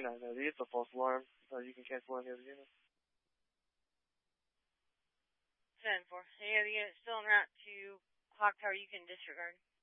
39OD. It's a false alarm. You can cancel any other unit. 10-4. Any other unit still en route to Clock Tower, you can disregard.